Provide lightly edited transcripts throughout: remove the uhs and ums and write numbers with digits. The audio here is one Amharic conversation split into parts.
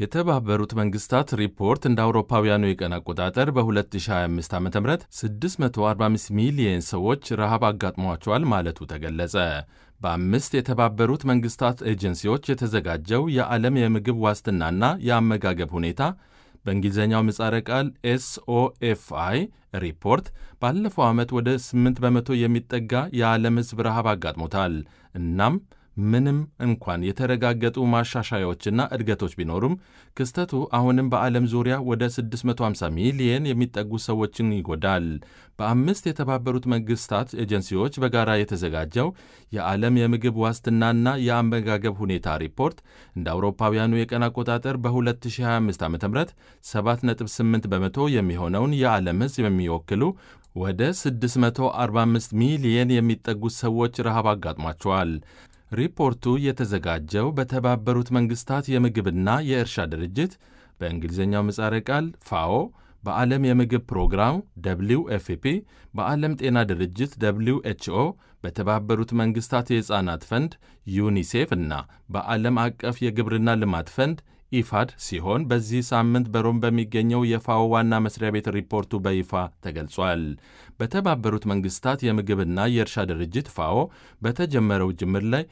የተባበሩት መንግስታት ሪፖርት እንደ አውሮፓውያኑ የቀን አቆጣጠር በ2025 ዓ.ም 645 ሚሊየን ሰዎች ረሃብ አጋጥሟቸዋል ማለቱ ተገለጸ። በአምስት የተባበሩት መንግስታት ኤጀንሲዎች የተዘጋጀው የዓለም የምግብ ዋስትናና የአመጋገብ ሁኔታ በእንግሊዝኛው ምህጻረ ቃል SOFI ሪፖርት ባለፈው ዓመት ወደ 8 በመቶ የሚጠጋ የዓለም ሕዝብ ረሃብ አጋጥሞታል። እናም ምንም እንኳን የተረጋገጡ ማሻሻያዎችና እድገቶች ቢኖሩም ክስተቱ አሁንም በዓለም ዙሪያ ወደ 650 ሚሊየን የሚጠጉ ሰዎችን ይጎዳል። በአምስት የተባበሩት መንግስታት ኤጀንሲዎች በጋራ የተዘጋጀው የዓለም የምግብ ዋስትናና የአመጋገብ ሁኔታ ሪፖርት እንደ አውሮፓውያኑ የቀን አቆጣጠር በ2025 ዓ.ም 7.8 በመቶ የሚሆነውን የዓለም ሕዝብ የሚወክሉ ወደ 645 ሚሊየን የሚጠጉ ሰዎች ረሃብ አጋጥሟቸዋል። ሪፖርቱ የተዘጋጀው በተባበሩት መንግስታት የምግብና የእርሻ ድርጅት በእንግሊዝኛው ምህጻረ ቃል ፋኦ፣ በዓለም የምግብ ፕሮግራም WFP፣ በዓለም ጤና ድርጅት WHO፣ በተባበሩት መንግስታት የሕፃናት ፈንድ ዩኒሴፍ እና በዓለም አቀፍ የግብርና ልማት ፈንድ ኢፋድ ሲሆን በዚህ ሳምንት በሮም በሚገኘው የፋኦ ዋና መስሪያ ቤት ሪፖርቱ በይፋ ተገልጿል። በተባበሩት መንግስታት የምግብና የእርሻ ድርጅት ፋኦ በተጀመረው ጅምር ላይ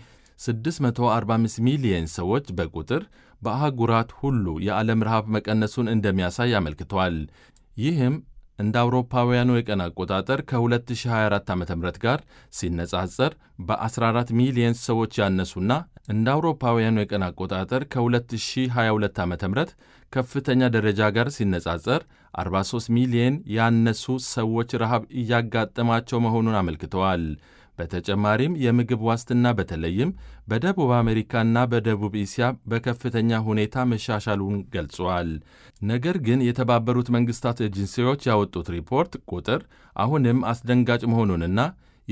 645 ሚሊየን ሰዎች በቁጥር በአህጉራት ሁሉ የዓለም ረሃብ መቀነሱን እንደሚያሳይ አመልክቷል። ይህም እንደ አውሮፓውያኑ የቀን አቆጣጠር ከ2024 ዓ.ም ጋር ሲነጻጸር በ14 ሚሊየን ሰዎች ያነሱና እንደ አውሮፓውያኑ የቀን አቆጣጠር ከ2022 ዓ.ም ከፍተኛ ደረጃ ጋር ሲነጻጸር 43 ሚሊየን ያነሱ ሰዎች ረሃብ እያጋጠማቸው መሆኑን አመልክተዋል። በተጨማሪም የምግብ ዋስትና በተለይም በደቡብ አሜሪካና በደቡብ እስያ በከፍተኛ ሁኔታ መሻሻሉን ገልጿል። ነገር ግን የተባበሩት መንግስታት ኤጀንሲዎች ያወጡት ሪፖርት ቁጥር አሁንም አስደንጋጭ መሆኑንና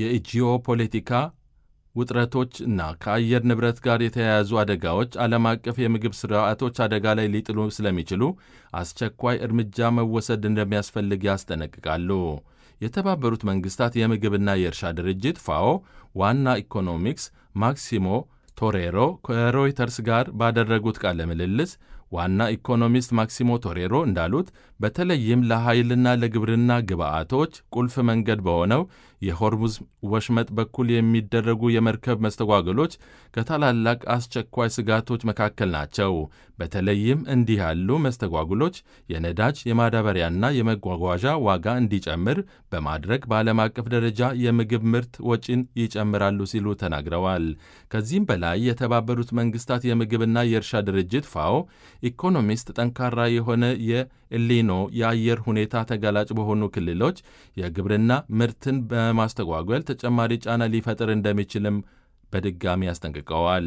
የጂኦፖለቲካ ውጥረቶች እና ከአየር ንብረት ጋር የተያያዙ አደጋዎች ዓለም አቀፍ የምግብ ስርዓቶች አደጋ ላይ ሊጥሉ ስለሚችሉ አስቸኳይ እርምጃ መወሰድ እንደሚያስፈልግ ያስጠነቅቃሉ። የተባበሩት መንግስታት የምግብና የእርሻ ድርጅት ፋኦ ዋና ኢኮኖሚክስ ማክሲሞ ቶሬሮ ከሮይተርስ ጋር ባደረጉት ቃለ ምልልስ ዋና ኢኮኖሚስት ማክሲሞ ቶሬሮ እንዳሉት በተለይም ለኃይልና ለግብርና ግብዓቶች ቁልፍ መንገድ በሆነው የሆርሙዝ ወሽመጥ በኩል የሚደረጉ የመርከብ መስተጓገሎች ከታላላቅ አስቸኳይ ስጋቶች መካከል ናቸው። በተለይም እንዲህ ያሉ መስተጓጉሎች የነዳጅ የማዳበሪያና የመጓጓዣ ዋጋ እንዲጨምር በማድረግ በዓለም አቀፍ ደረጃ የምግብ ምርት ወጪን ይጨምራሉ ሲሉ ተናግረዋል። ከዚህም በላይ የተባበሩት መንግስታት የምግብና የእርሻ ድርጅት ፋኦ ኢኮኖሚስት ጠንካራ የሆነ የኤልኒኖ የአየር ሁኔታ ተጋላጭ በሆኑ ክልሎች የግብርና ምርትን በማስተጓጎል ተጨማሪ ጫና ሊፈጥር እንደሚችልም በድጋሚ አስጠንቅቀዋል።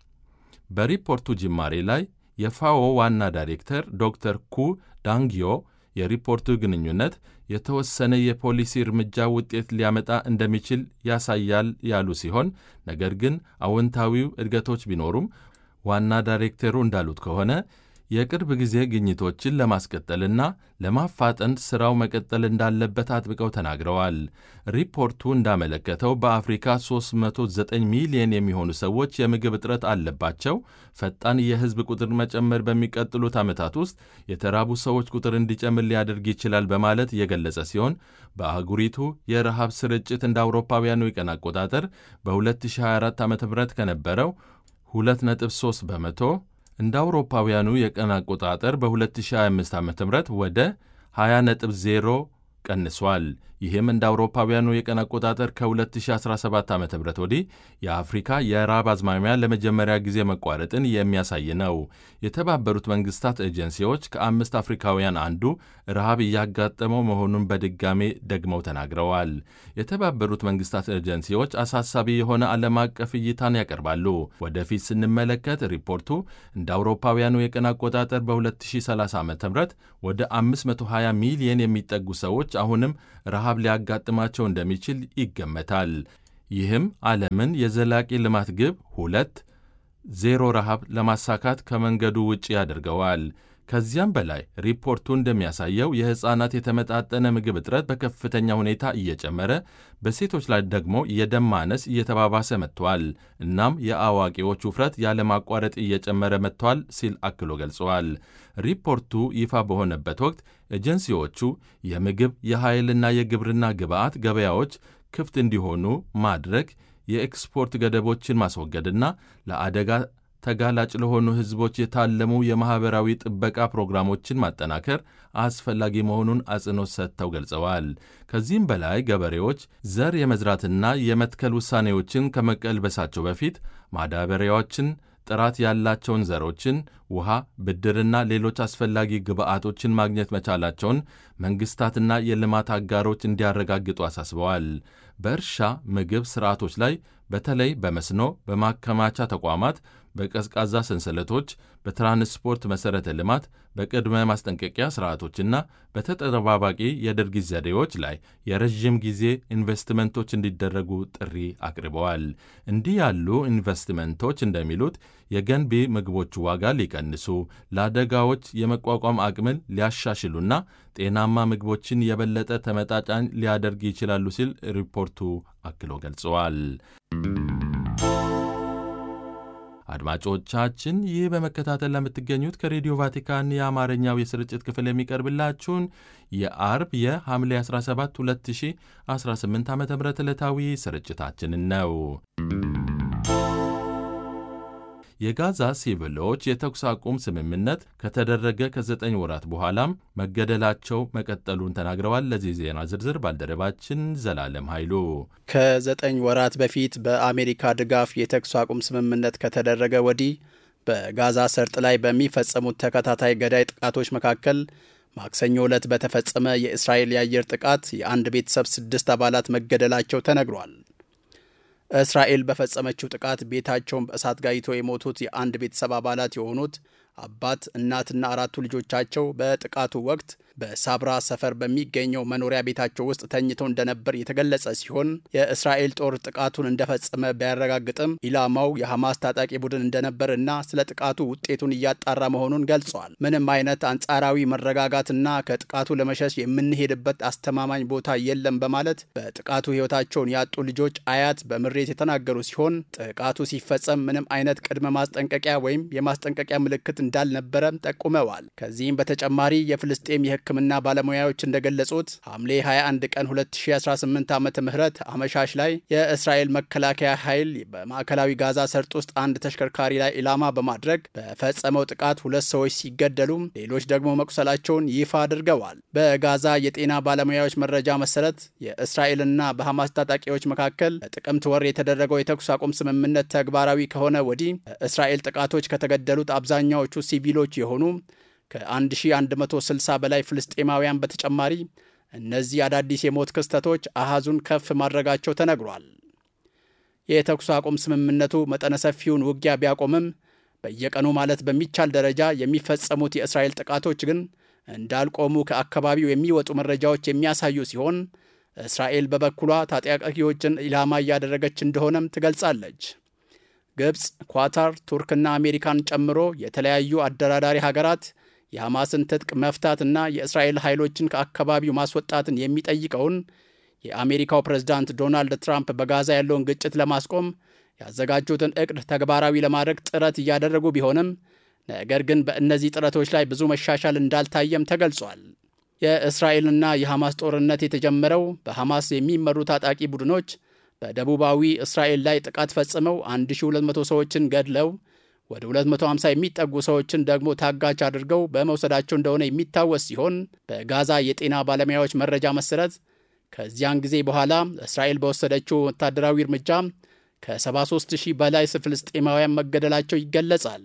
በሪፖርቱ ጅማሬ ላይ የፋኦ ዋና ዳይሬክተር ዶክተር ኩ ዳንግዮ የሪፖርቱ ግንኙነት የተወሰነ የፖሊሲ እርምጃ ውጤት ሊያመጣ እንደሚችል ያሳያል ያሉ ሲሆን ነገር ግን አዎንታዊው እድገቶች ቢኖሩም ዋና ዳይሬክተሩ እንዳሉት ከሆነ የቅርብ ጊዜ ግኝቶችን ለማስቀጠልና ለማፋጠን ሥራው መቀጠል እንዳለበት አጥብቀው ተናግረዋል። ሪፖርቱ እንዳመለከተው በአፍሪካ 309 ሚሊየን የሚሆኑ ሰዎች የምግብ እጥረት አለባቸው። ፈጣን የሕዝብ ቁጥር መጨመር በሚቀጥሉት ዓመታት ውስጥ የተራቡ ሰዎች ቁጥር እንዲጨምር ሊያደርግ ይችላል በማለት የገለጸ ሲሆን በአህጉሪቱ የረሃብ ስርጭት እንደ አውሮፓውያኑ የቀን አቆጣጠር በ2024 ዓ.ም ከነበረው 2.3 በመቶ እንደ አውሮፓውያኑ የቀን አቆጣጠር በ2025 ዓ.ም ወደ 20.0 ቀንሷል። ይህም እንደ አውሮፓውያኑ የቀን አቆጣጠር ከ2017 ዓ.ም ወዲህ የአፍሪካ የራብ አዝማሚያ ለመጀመሪያ ጊዜ መቋረጥን የሚያሳይ ነው። የተባበሩት መንግስታት ኤጀንሲዎች ከአምስት አፍሪካውያን አንዱ ረሃብ እያጋጠመው መሆኑን በድጋሜ ደግመው ተናግረዋል። የተባበሩት መንግስታት ኤጀንሲዎች አሳሳቢ የሆነ ዓለም አቀፍ እይታን ያቀርባሉ። ወደፊት ስንመለከት ሪፖርቱ እንደ አውሮፓውያኑ የቀን አቆጣጠር በ2030 ዓ.ም ወደ 520 ሚሊየን የሚጠጉ ሰዎች አሁንም ረሃብ ሊያጋጥማቸው እንደሚችል ይገመታል። ይህም ዓለምን የዘላቂ ልማት ግብ 2.0 ረሃብ ለማሳካት ከመንገዱ ውጭ ያደርገዋል። ከዚያም በላይ ሪፖርቱ እንደሚያሳየው የሕፃናት የተመጣጠነ ምግብ እጥረት በከፍተኛ ሁኔታ እየጨመረ፣ በሴቶች ላይ ደግሞ የደም ማነስ እየተባባሰ መጥቷል። እናም የአዋቂዎች ውፍረት ያለማቋረጥ እየጨመረ መጥቷል ሲል አክሎ ገልጸዋል። ሪፖርቱ ይፋ በሆነበት ወቅት ኤጀንሲዎቹ የምግብ የኃይልና የግብርና ግብዓት ገበያዎች ክፍት እንዲሆኑ ማድረግ፣ የኤክስፖርት ገደቦችን ማስወገድና ለአደጋ ተጋላጭ ለሆኑ ሕዝቦች የታለሙ የማኅበራዊ ጥበቃ ፕሮግራሞችን ማጠናከር አስፈላጊ መሆኑን አጽንኦት ሰጥተው ገልጸዋል። ከዚህም በላይ ገበሬዎች ዘር የመዝራትና የመትከል ውሳኔዎችን ከመቀልበሳቸው በፊት ማዳበሪያዎችን፣ ጥራት ያላቸውን ዘሮችን፣ ውሃ፣ ብድርና ሌሎች አስፈላጊ ግብዓቶችን ማግኘት መቻላቸውን መንግሥታትና የልማት አጋሮች እንዲያረጋግጡ አሳስበዋል። በእርሻ ምግብ ሥርዓቶች ላይ በተለይ በመስኖ፣ በማከማቻ ተቋማት፣ በቀዝቃዛ ሰንሰለቶች፣ በትራንስፖርት መሠረተ ልማት፣ በቅድመ ማስጠንቀቂያ ሥርዓቶችና በተጠባባቂ የድርጊት ዘዴዎች ላይ የረዥም ጊዜ ኢንቨስትመንቶች እንዲደረጉ ጥሪ አቅርበዋል። እንዲህ ያሉ ኢንቨስትመንቶች እንደሚሉት የገንቢ ምግቦች ዋጋ ሊቀንሱ፣ ለአደጋዎች የመቋቋም አቅምን ሊያሻሽሉና ጤናማ ምግቦችን የበለጠ ተመጣጣኝ ሊያደርግ ይችላሉ ሲል ሪፖርቱ አክሎ ገልጸዋል። አድማጮቻችን ይህ በመከታተል ለምትገኙት ከሬዲዮ ቫቲካን የአማርኛው የስርጭት ክፍል የሚቀርብላችሁን የአርብ የሐምሌ 17 2018 ዓ ም ዕለታዊ ስርጭታችንን ነው። የጋዛ ሲቪሎች የተኩስ አቁም ስምምነት ከተደረገ ከ9 ወራት በኋላም መገደላቸው መቀጠሉን ተናግረዋል። ለዚህ ዜና ዝርዝር ባልደረባችን ዘላለም ኃይሉ። ከ9 ወራት በፊት በአሜሪካ ድጋፍ የተኩስ አቁም ስምምነት ከተደረገ ወዲህ በጋዛ ሰርጥ ላይ በሚፈጸሙት ተከታታይ ገዳይ ጥቃቶች መካከል ማክሰኞ ዕለት በተፈጸመ የእስራኤል የአየር ጥቃት የአንድ ቤተሰብ 6 አባላት መገደላቸው ተነግሯል። እስራኤል በፈጸመችው ጥቃት ቤታቸውን በእሳት ጋይቶ የሞቱት የአንድ ቤተሰብ አባላት የሆኑት አባት፣ እናትና 4 ልጆቻቸው በጥቃቱ ወቅት በሳብራ ሰፈር በሚገኘው መኖሪያ ቤታቸው ውስጥ ተኝተው እንደነበር የተገለጸ ሲሆን የእስራኤል ጦር ጥቃቱን እንደፈጸመ ቢያረጋግጥም ኢላማው የሐማስ ታጣቂ ቡድን እንደነበር እና ስለ ጥቃቱ ውጤቱን እያጣራ መሆኑን ገልጿል። ምንም አይነት አንጻራዊ መረጋጋትና ከጥቃቱ ለመሸሽ የምንሄድበት አስተማማኝ ቦታ የለም በማለት በጥቃቱ ሕይወታቸውን ያጡ ልጆች አያት በምሬት የተናገሩ ሲሆን ጥቃቱ ሲፈጸም ምንም አይነት ቅድመ ማስጠንቀቂያ ወይም የማስጠንቀቂያ ምልክት እንዳልነበረም ጠቁመዋል። ከዚህም በተጨማሪ የፍልስጤም የሕክምና ባለሙያዎች እንደገለጹት ሐምሌ 21 ቀን 2018 ዓመተ ምህረት አመሻሽ ላይ የእስራኤል መከላከያ ኃይል በማዕከላዊ ጋዛ ሰርጥ ውስጥ አንድ ተሽከርካሪ ላይ ኢላማ በማድረግ በፈጸመው ጥቃት 2 ሰዎች ሲገደሉ ሌሎች ደግሞ መቁሰላቸውን ይፋ አድርገዋል። በጋዛ የጤና ባለሙያዎች መረጃ መሰረት የእስራኤልና በሐማስ ታጣቂዎች መካከል በጥቅምት ወር የተደረገው የተኩስ አቁም ስምምነት ተግባራዊ ከሆነ ወዲህ እስራኤል ጥቃቶች ከተገደሉት አብዛኛዎቹ ሲቪሎች የሆኑ ከ1160 በላይ ፍልስጤማውያን በተጨማሪ እነዚህ አዳዲስ የሞት ክስተቶች አሃዙን ከፍ ማድረጋቸው ተነግሯል። የተኩስ አቁም ስምምነቱ መጠነ ሰፊውን ውጊያ ቢያቆምም በየቀኑ ማለት በሚቻል ደረጃ የሚፈጸሙት የእስራኤል ጥቃቶች ግን እንዳልቆሙ ከአካባቢው የሚወጡ መረጃዎች የሚያሳዩ ሲሆን እስራኤል በበኩሏ ታጣቂዎችን ኢላማ እያደረገች እንደሆነም ትገልጻለች። ግብፅ፣ ኳታር፣ ቱርክና አሜሪካን ጨምሮ የተለያዩ አደራዳሪ ሀገራት የሐማስን ትጥቅ መፍታትና የእስራኤል ኃይሎችን ከአካባቢው ማስወጣትን የሚጠይቀውን የአሜሪካው ፕሬዝዳንት ዶናልድ ትራምፕ በጋዛ ያለውን ግጭት ለማስቆም ያዘጋጁትን ዕቅድ ተግባራዊ ለማድረግ ጥረት እያደረጉ ቢሆንም ነገር ግን በእነዚህ ጥረቶች ላይ ብዙ መሻሻል እንዳልታየም ተገልጿል። የእስራኤልና የሐማስ ጦርነት የተጀመረው በሐማስ የሚመሩ ታጣቂ ቡድኖች በደቡባዊ እስራኤል ላይ ጥቃት ፈጽመው 1200 ሰዎችን ገድለው ወደ 250 የሚጠጉ ሰዎችን ደግሞ ታጋች አድርገው በመውሰዳቸው እንደሆነ የሚታወስ ሲሆን በጋዛ የጤና ባለሙያዎች መረጃ መሰረት ከዚያን ጊዜ በኋላ እስራኤል በወሰደችው ወታደራዊ እርምጃ ከ73000 በላይ ፍልስጤማውያን መገደላቸው ይገለጻል።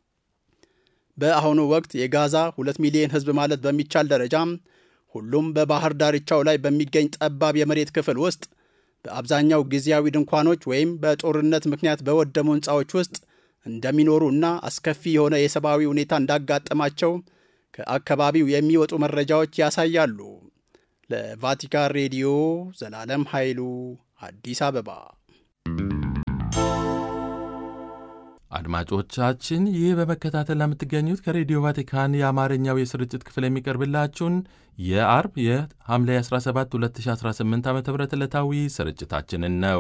በአሁኑ ወቅት የጋዛ 2 ሚሊዮን ሕዝብ ማለት በሚቻል ደረጃ ሁሉም በባህር ዳርቻው ላይ በሚገኝ ጠባብ የመሬት ክፍል ውስጥ በአብዛኛው ጊዜያዊ ድንኳኖች ወይም በጦርነት ምክንያት በወደሙ ሕንፃዎች ውስጥ እንደሚኖሩ እና አስከፊ የሆነ የሰብአዊ ሁኔታ እንዳጋጠማቸው ከአካባቢው የሚወጡ መረጃዎች ያሳያሉ። ለቫቲካን ሬዲዮ ዘላለም ኃይሉ አዲስ አበባ። አድማጮቻችን ይህ በመከታተል ለምትገኙት ከሬዲዮ ቫቲካን የአማርኛው የስርጭት ክፍል የሚቀርብላችሁን የአርብ የሐምሌ 17 2018 ዓ ም ዕለታዊ ስርጭታችንን ነው።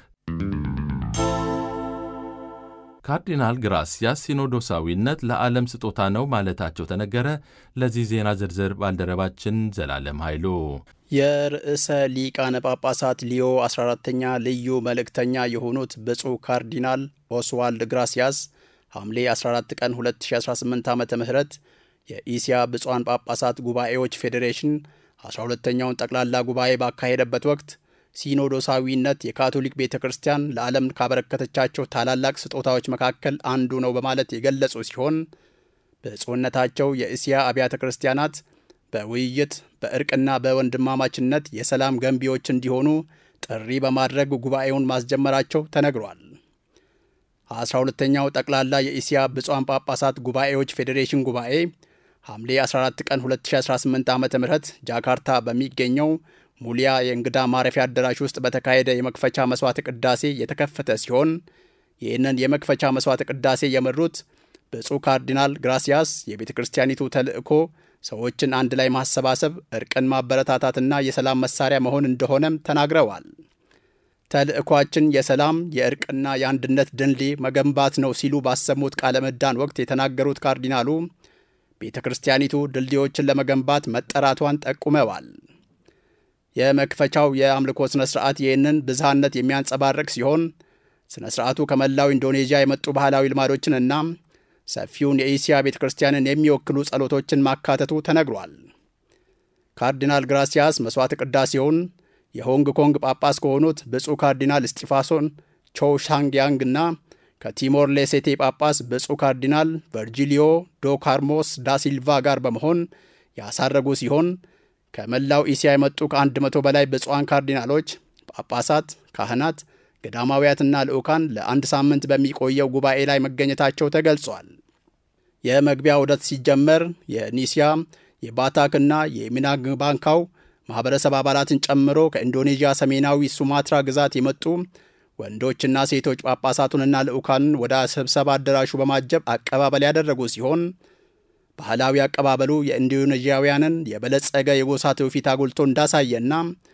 ካርዲናል ግራሲያስ ሲኖዶሳዊነት ለዓለም ስጦታ ነው ማለታቸው ተነገረ። ለዚህ ዜና ዝርዝር ባልደረባችን ዘላለም ኃይሉ። የርዕሰ ሊቃነ ጳጳሳት ሊዮ 14ኛ ልዩ መልእክተኛ የሆኑት ብፁዕ ካርዲናል ኦስዋልድ ግራሲያስ ሐምሌ 14 ቀን 2018 ዓ ም የኢሲያ ብፁዓን ጳጳሳት ጉባኤዎች ፌዴሬሽን 12ኛውን ጠቅላላ ጉባኤ ባካሄደበት ወቅት ሲኖዶሳዊነት የካቶሊክ ቤተ ክርስቲያን ለዓለም ካበረከተቻቸው ታላላቅ ስጦታዎች መካከል አንዱ ነው በማለት የገለጹ ሲሆን ብፁዕነታቸው የእስያ አብያተ ክርስቲያናት በውይይት በእርቅና በወንድማማችነት የሰላም ገንቢዎች እንዲሆኑ ጥሪ በማድረግ ጉባኤውን ማስጀመራቸው ተነግሯል። 12ኛው ጠቅላላ የኢሲያ ብፁዓን ጳጳሳት ጉባኤዎች ፌዴሬሽን ጉባኤ ሐምሌ 14 ቀን 2018 ዓ.ም ጃካርታ በሚገኘው ሙሊያ የእንግዳ ማረፊያ አዳራሽ ውስጥ በተካሄደ የመክፈቻ መስዋዕት ቅዳሴ የተከፈተ ሲሆን ይህንን የመክፈቻ መስዋዕት ቅዳሴ የመሩት ብፁዕ ካርዲናል ግራሲያስ የቤተ ክርስቲያኒቱ ተልእኮ ሰዎችን አንድ ላይ ማሰባሰብ፣ እርቅን ማበረታታትና የሰላም መሳሪያ መሆን እንደሆነም ተናግረዋል። ተልእኳችን የሰላም የእርቅና የአንድነት ድልድይ መገንባት ነው ሲሉ ባሰሙት ቃለ ምዕዳን ወቅት የተናገሩት ካርዲናሉ ቤተ ክርስቲያኒቱ ድልድዮችን ለመገንባት መጠራቷን ጠቁመዋል። የመክፈቻው የአምልኮ ሥነ ሥርዓት ይህንን ብዝሃነት የሚያንጸባርቅ ሲሆን ሥነ ሥርዓቱ ከመላው ኢንዶኔዥያ የመጡ ባህላዊ ልማዶችንና ሰፊውን የኢሲያ ቤተ ክርስቲያንን የሚወክሉ ጸሎቶችን ማካተቱ ተነግሯል። ካርዲናል ግራሲያስ መስዋዕት ቅዳሴውን የሆንግ ኮንግ ጳጳስ ከሆኑት ብፁዕ ካርዲናል ስጢፋኖስ ቾውሻንግያንግ እና ከቲሞር ሌሴቴ ጳጳስ ብፁዕ ካርዲናል ቨርጂሊዮ ዶ ካርሎስ ዳ ሲልቫ ጋር በመሆን ያሳረጉ ሲሆን ከመላው ኢሲያ የመጡ ከ100 በላይ ብፁዓን ካርዲናሎች፣ ጳጳሳት፣ ካህናት፣ ገዳማውያትና ልዑካን ለአንድ ሳምንት በሚቆየው ጉባኤ ላይ መገኘታቸው ተገልጿል። የመግቢያ ዑደት ሲጀመር የኒሲያ የባታክና የሚናግባንካው ማኅበረሰብ አባላትን ጨምሮ ከኢንዶኔዥያ ሰሜናዊ ሱማትራ ግዛት የመጡ ወንዶችና ሴቶች ጳጳሳቱንና ልዑካንን ወደ ስብሰባ አዳራሹ በማጀብ አቀባበል ያደረጉ ሲሆን ባህላዊ አቀባበሉ የኢንዶኔዥያውያንን የበለጸገ የጎሳ ትውፊት አጉልቶ እንዳሳየና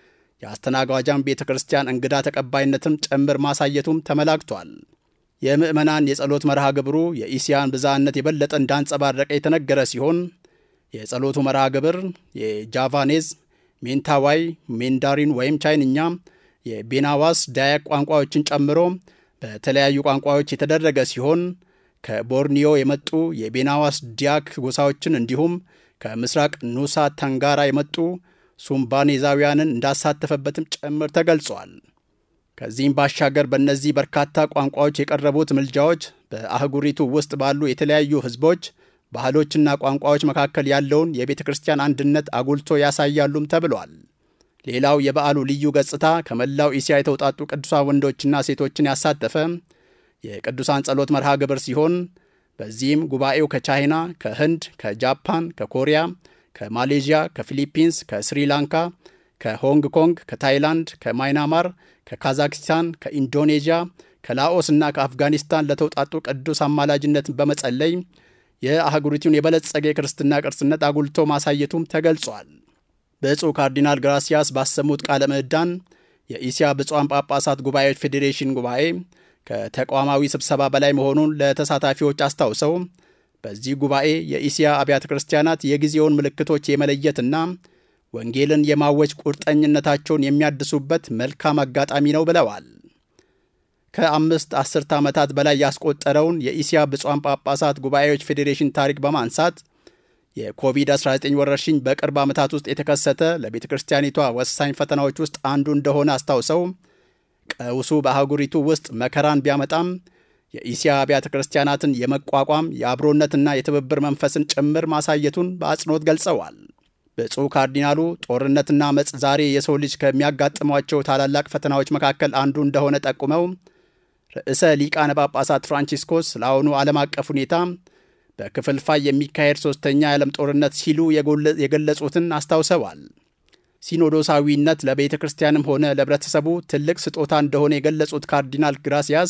የአስተናጋጇን ቤተ ክርስቲያን እንግዳ ተቀባይነትም ጭምር ማሳየቱም ተመላክቷል። የምዕመናን የጸሎት መርሃ ግብሩ የኢሲያን ብዝሃነት የበለጠ እንዳንጸባረቀ የተነገረ ሲሆን የጸሎቱ መርሃ ግብር የጃቫኔዝ፣ ሜንታዋይ፣ ሜንዳሪን ወይም ቻይንኛ፣ የቤናዋስ ዳያክ ቋንቋዎችን ጨምሮ በተለያዩ ቋንቋዎች የተደረገ ሲሆን ከቦርኒዮ የመጡ የቤናዋስ ዲያክ ጎሳዎችን እንዲሁም ከምስራቅ ኑሳ ተንጋራ የመጡ ሱምባኔዛውያንን እንዳሳተፈበትም ጭምር ተገልጿል። ከዚህም ባሻገር በእነዚህ በርካታ ቋንቋዎች የቀረቡት ምልጃዎች በአህጉሪቱ ውስጥ ባሉ የተለያዩ ሕዝቦች ባህሎችና ቋንቋዎች መካከል ያለውን የቤተ ክርስቲያን አንድነት አጉልቶ ያሳያሉም ተብሏል። ሌላው የበዓሉ ልዩ ገጽታ ከመላው ኢሲያ የተውጣጡ ቅዱሳን ወንዶችና ሴቶችን ያሳተፈ የቅዱሳን ጸሎት መርሃ ግብር ሲሆን በዚህም ጉባኤው ከቻይና፣ ከህንድ፣ ከጃፓን፣ ከኮሪያ፣ ከማሌዥያ፣ ከፊሊፒንስ፣ ከስሪላንካ፣ ከሆንግ ኮንግ፣ ከታይላንድ፣ ከማይናማር፣ ከካዛክስታን፣ ከኢንዶኔዥያ፣ ከላኦስ እና ከአፍጋኒስታን ለተውጣጡ ቅዱስ አማላጅነትን በመጸለይ የአህጉሪቱን የበለጸገ የክርስትና ቅርስነት አጉልቶ ማሳየቱም ተገልጿል። ብፁዕ ካርዲናል ግራሲያስ ባሰሙት ቃለ ምዕዳን የኢሲያ ብፁዓን ጳጳሳት ጉባኤዎች ፌዴሬሽን ጉባኤ ከተቋማዊ ስብሰባ በላይ መሆኑን ለተሳታፊዎች አስታውሰው በዚህ ጉባኤ የኢሲያ አብያተ ክርስቲያናት የጊዜውን ምልክቶች የመለየትና ወንጌልን የማወጅ ቁርጠኝነታቸውን የሚያድሱበት መልካም አጋጣሚ ነው ብለዋል። ከ5 አስርተ ዓመታት በላይ ያስቆጠረውን የኢሲያ ብፁዓን ጳጳሳት ጉባኤዎች ፌዴሬሽን ታሪክ በማንሳት የኮቪድ-19 ወረርሽኝ በቅርብ ዓመታት ውስጥ የተከሰተ ለቤተ ክርስቲያኒቷ ወሳኝ ፈተናዎች ውስጥ አንዱ እንደሆነ አስታውሰው ቀውሱ በአህጉሪቱ ውስጥ መከራን ቢያመጣም የኢሲያ አብያተ ክርስቲያናትን የመቋቋም የአብሮነትና የትብብር መንፈስን ጭምር ማሳየቱን በአጽንኦት ገልጸዋል። ብፁዕ ካርዲናሉ ጦርነትና አመጽ ዛሬ የሰው ልጅ ከሚያጋጥሟቸው ታላላቅ ፈተናዎች መካከል አንዱ እንደሆነ ጠቁመው ርዕሰ ሊቃነ ጳጳሳት ፍራንቺስኮስ ለአሁኑ ዓለም አቀፍ ሁኔታ በክፍልፋይ የሚካሄድ ሶስተኛ የዓለም ጦርነት ሲሉ የገለጹትን አስታውሰዋል። ሲኖዶሳዊነት ለቤተ ክርስቲያንም ሆነ ለህብረተሰቡ ትልቅ ስጦታ እንደሆነ የገለጹት ካርዲናል ግራሲያስ